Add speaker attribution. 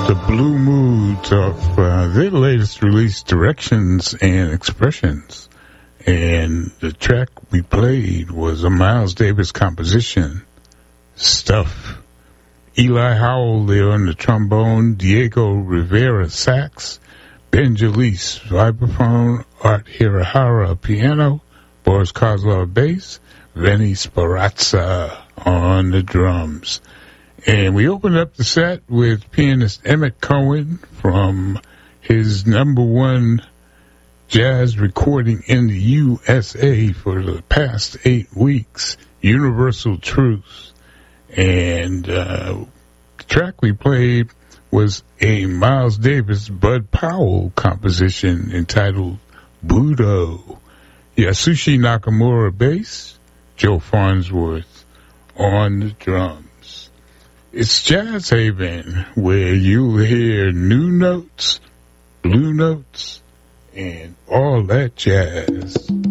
Speaker 1: The Blue Moods of their latest release, Directions and Expressions. And the track we played was a Miles Davis composition, Stuff. Eli Howell there on the trombone, Diego Rivera sax, Ben Jalise vibraphone, Art Hirahara piano, Boris Kozlov bass, Vinny Sparazza on the drums. And we opened up the set with pianist Emmett Cohen from his #1 jazz recording in the USA for the past 8 weeks, Universal Truth. And the track we played was a Miles Davis, Bud Powell composition entitled Budo. Yasushi Nakamura bass, Joe Farnsworth on the drums. It's Jazz Haven, where you'll hear new notes, blue notes, and all that jazz.